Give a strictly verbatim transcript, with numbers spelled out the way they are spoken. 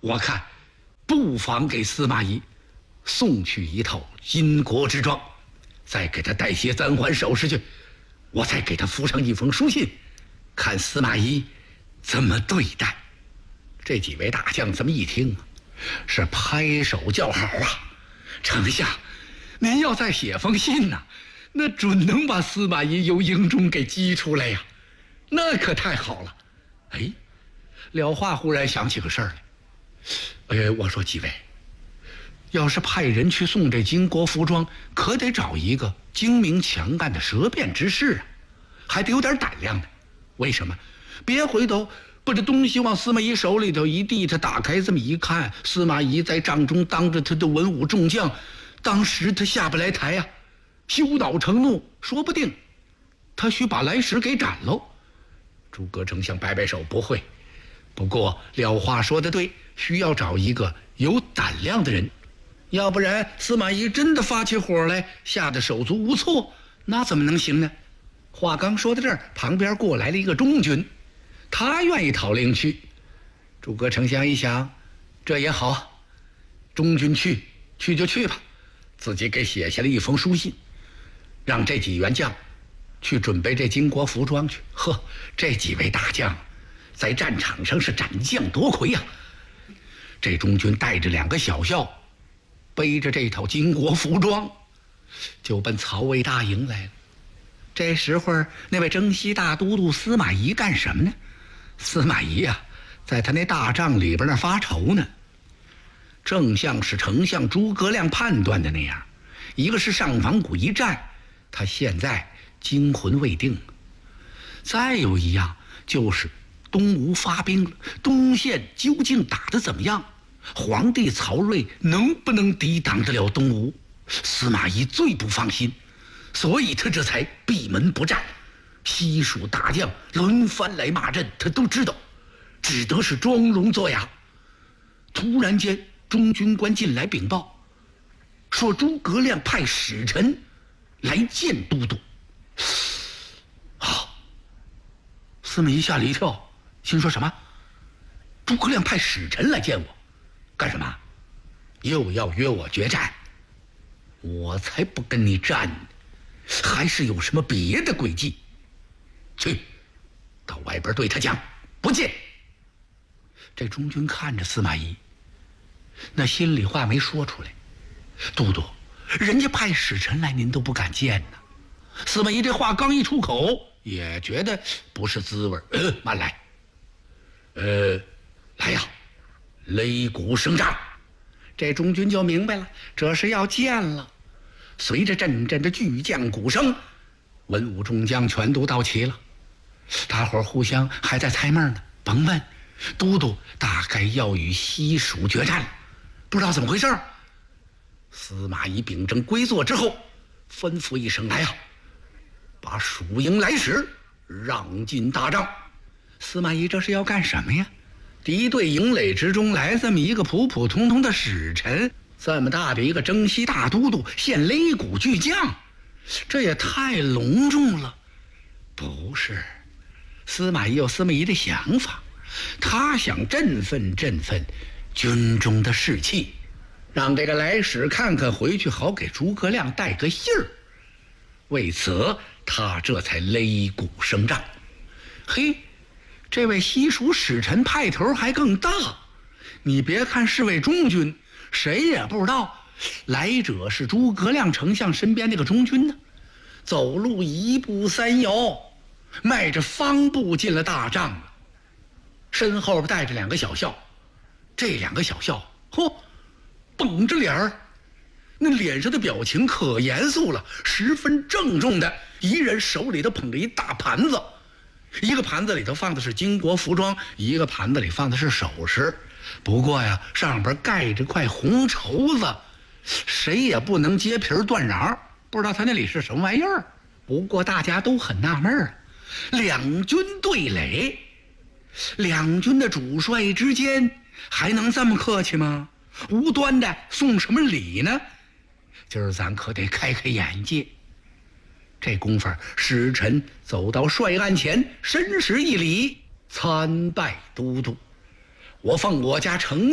我看不妨给司马懿送去一套巾帼之装，再给他带些簪环首饰去，我再给他附上一封书信，看司马懿怎么对待。这几位大将这么一听啊，是拍手叫好啊！丞相，您要再写封信呐、啊，那准能把司马懿由营中给激出来呀，那可太好了。哎，廖化忽然想起个事儿来。哎，我说几位，要是派人去送这巾帼服装，可得找一个精明强干的舌辩之士啊，还得有点胆量的。为什么？别回头把这东西往司马懿手里头一递，他打开这么一看，司马懿在帐中当着他的文武众将，当时他下不来台呀、啊，羞恼成怒，说不定他须把来使给斩喽。诸葛丞相摆摆手，不会。不过廖化说的对，需要找一个有胆量的人，要不然司马懿真的发起火来，吓得手足无措，那怎么能行呢？话刚说到这儿，旁边过来了一个中军，他愿意讨令去。诸葛丞相一想，这也好，中军去去就去吧，自己给写下了一封书信，让这几员将去准备这巾帼服装去。呵，这几位大将在战场上是斩将夺魁呀、啊！这中军带着两个小校，背着这套巾帼服装，就奔曹魏大营来了。这时候，那位征西大都督司马懿干什么呢？司马懿呀、啊，在他那大帐里边那发愁呢。正像是丞相诸葛亮判断的那样，一个是上房谷一战，他现在惊魂未定；再有一样就是东吴发兵了，东线究竟打得怎么样？皇帝曹睿能不能抵挡得了东吴？司马懿最不放心，所以他这才闭门不战。西蜀大将轮番来骂阵，他都知道，只得是装聋作哑。突然间，中军官进来禀报，说诸葛亮派使臣来见都督。啊！司马懿吓了一跳，心说什么？诸葛亮派使臣来见我，干什么？又要约我决战？我才不跟你战呢，还是有什么别的诡计？去，到外边对他讲，不见。这中军看着司马懿，那心里话没说出来。都督，人家派使臣来，您都不敢见呢。司马懿这话刚一出口，也觉得不是滋味。呃，慢来。呃，来呀，擂鼓声仗。这中军就明白了，这是要见了。随着阵阵的巨将鼓声，文武众将全都到齐了。大伙儿互相还在猜闷呢。甭问，都督大概要与西蜀决战了，不知道怎么回事。司马懿秉正归坐之后，吩咐一声：“来呀，把蜀营来使让进大帐。”司马懿这是要干什么呀？敌对营垒之中来这么一个普普通通的使臣，这么大的一个征西大都督献擂鼓巨将，这也太隆重了。不是，司马懿有司马懿的想法，他想振奋振奋军中的士气，让这个来使看看回去，好给诸葛亮带个信儿。为此，他这才擂鼓声仗。嘿，这位西蜀使臣派头还更大。你别看是位中军，谁也不知道来者是诸葛亮丞相身边那个中军呢。走路一步三摇，迈着方步进了大帐了，身后边带着两个小校。这两个小校，嚯，绷着脸儿，那脸上的表情可严肃了，十分郑重的。一人手里头捧着一大盘子，一个盘子里头放的是巾帼服装，一个盘子里放的是首饰。不过呀，上边盖着块红绸子，谁也不能揭皮断瓤，不知道他那里是什么玩意儿。不过大家都很纳闷啊，两军对垒，两军的主帅之间还能这么客气吗？无端的送什么礼呢？今儿咱可得开开眼界。这功夫，使臣走到帅案前，深施一礼，参拜都督。我奉我家丞